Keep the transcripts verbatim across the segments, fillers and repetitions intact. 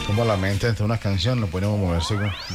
Como la mente ante una canción, lo podemos moverse.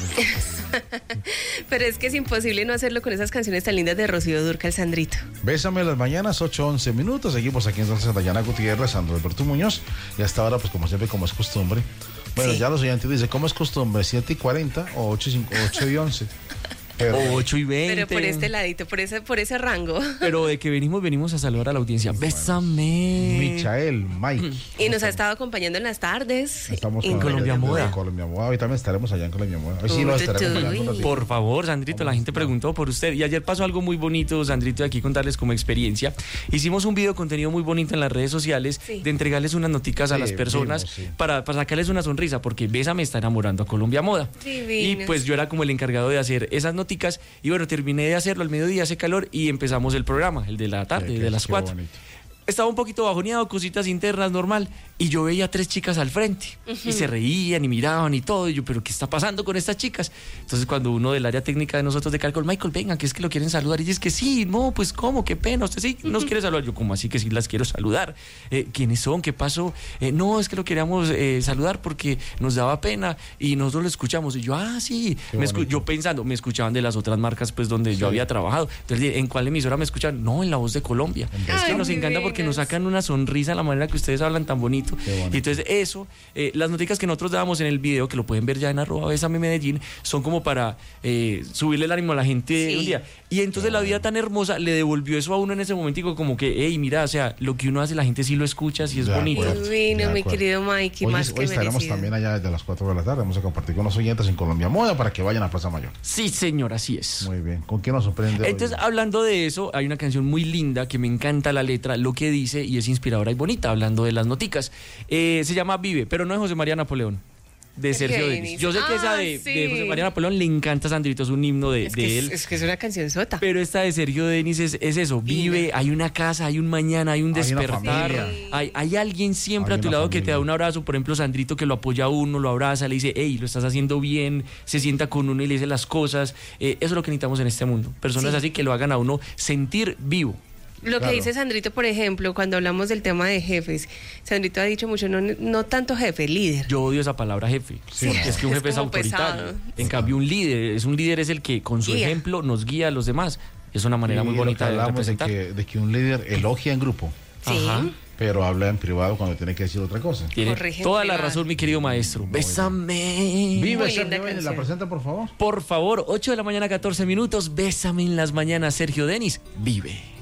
Pero es que es imposible no hacerlo con esas canciones tan lindas de Rocío Dúrcal, Sandrito. Bésame las mañanas, ocho once minutos. Seguimos aquí entonces a Dayana Gutiérrez, Sandro Alberto Muñoz. Y hasta ahora, pues como siempre, como es costumbre. Bueno, sí. Ya los oyentes dicen, ¿cómo es costumbre? ¿siete y cuarenta o ocho y once? Pero, ocho y veinte. Pero por este ladito, por ese, por ese rango. Pero de que venimos, venimos a saludar a la audiencia. Bésame. Michael, Mike. Y nos ha estado acompañando en las tardes. Estamos en Colombia Moda. Colombia Moda. Hoy también estaremos allá en Colombia Moda. Hoy sí lo estaremos. Por favor, Sandrito, la gente preguntó por usted. Y ayer pasó algo muy bonito, Sandrito, de aquí contarles como experiencia. Hicimos un video contenido muy bonito en las redes sociales, sí, de entregarles unas noticas sí, a las personas vimos, sí. para, para sacarles una sonrisa, porque Bésame está enamorando a Colombia Moda. Divinos. Y pues yo era como el encargado de hacer esas noticas. Y bueno, terminé de hacerlo al mediodía, hace calor y empezamos el programa, el de la tarde, sí, de las cuatro. Bonito. Estaba un poquito bajoneado, cositas internas, normal, y yo veía tres chicas al frente, uh-huh. y se reían y miraban y todo, y yo, pero ¿qué está pasando con estas chicas? Entonces cuando uno del área técnica de nosotros de cálculo, Michael, venga, que es que lo quieren saludar, y dice que sí, no, pues ¿cómo? Qué pena, usted sí nos quiere saludar, yo, ¿cómo así que sí las quiero saludar? Eh, ¿Quiénes son? ¿Qué pasó? Eh, no, es que lo queríamos eh, saludar porque nos daba pena, y nosotros lo escuchamos, y yo, ah, sí, me escu- yo pensando, me escuchaban de las otras marcas, pues, donde sí. yo había trabajado, entonces, ¿en cuál emisora me escuchan? No, en La Voz de Colombia. Ay, es que nos encanta porque Venus. Nos sacan una sonrisa, la manera que ustedes hablan tan bonito. Y entonces eso, eh, las noticias que nosotros dábamos en el video, que lo pueden ver ya en arroba Bésame Medellín, son como para eh, subirle el ánimo a la gente sí. un día. Y entonces la vida tan hermosa le devolvió eso a uno en ese momentico, como que, hey, mira, o sea, lo que uno hace, la gente sí lo escucha, sí es de bonito. Acuerdo, Divino, mi querido Mikey, hoy, más hoy que estaremos merecido. También allá desde las cuatro de la tarde, vamos a compartir con los oyentes en Colombia Moda para que vayan a Plaza Mayor. Sí, señor, así es. Muy bien, ¿con quién nos sorprende Entonces, hoy? Hablando de eso, hay una canción muy linda que me encanta la letra, lo que dice, y es inspiradora y bonita, hablando de las noticas. Eh, se llama Vive, pero no de José María Napoleón, de Sergio Denis. Yo sé que ah, esa de, sí. de José María Napoleón le encanta a Sandrito, es un himno de, es de que él. Es, es que es una canción sota. Pero esta de Sergio Denis es, es eso, vive, vive, hay una casa, hay un mañana, hay un hay despertar, hay, hay alguien siempre hay a tu lado familia. Que te da un abrazo, por ejemplo, Sandrito que lo apoya a uno, lo abraza, le dice, hey, lo estás haciendo bien, se sienta con uno y le dice las cosas. Eh, eso es lo que necesitamos en este mundo, personas sí. así que lo hagan a uno sentir vivo. Lo claro. que dice Sandrito, por ejemplo, cuando hablamos del tema de jefes, Sandrito ha dicho mucho, no, no tanto jefe, líder. Yo odio esa palabra jefe, sí, sí. es que un es jefe es autoritario. Pesado. En sí. cambio, un líder, es un líder es el que con su guía. ejemplo nos guía a los demás. Es una manera y muy bonita de representar. De que, de que un líder elogia en grupo. Sí. Ajá. Pero habla en privado cuando tiene que decir otra cosa. Tiene Corrige toda la razón, mi querido maestro. Bésame. Vive, Sergio Denis, la presenta, por favor. Por favor, ocho de la mañana, catorce minutos. Bésame en las mañanas, Sergio Denis. Vive.